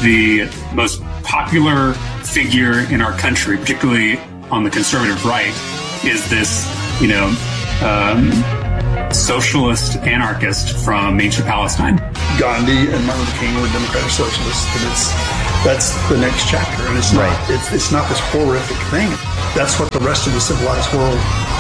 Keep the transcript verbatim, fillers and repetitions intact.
the most popular figure in our country, particularly on the conservative right, is this, you know, um, socialist anarchist from ancient Palestine. Gandhi and Martin Luther King were democratic socialists, but it's that's the next chapter, and it's not right. it's, it's not this horrific thing. That's what the rest of the civilized world